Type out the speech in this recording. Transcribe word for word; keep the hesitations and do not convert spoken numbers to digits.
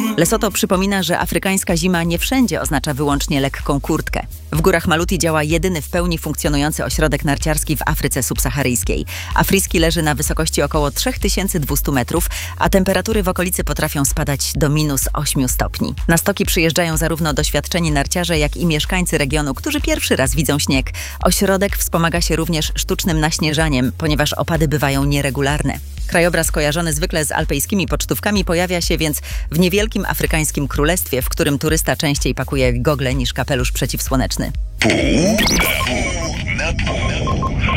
Lesotho przypomina, że afrykańska zima nie wszędzie oznacza wyłącznie lekką kurtkę. W górach Maluti działa jedyny w pełni funkcjonujący ośrodek narciarski w Afryce subsaharyjskiej. Afriski leży na wysokości około trzy tysiące dwieście metrów, a temperatury w okolicy potrafią spadać do minus ośmiu stopni. Na stoki przyjeżdżają zarówno doświadczeni narciarze, jak i mieszkańcy regionu, którzy pierwszy raz widzą śnieg. Ośrodek wspomaga się również sztucznym naśnieżaniem, ponieważ opady bywają nieregularne. Krajobraz kojarzony zwykle z alpejskimi pocztówkami pojawia się więc w niewielkim afrykańskim królestwie, w którym turysta częściej pakuje gogle niż kapelusz przeciwsłoneczny. Pół na pół.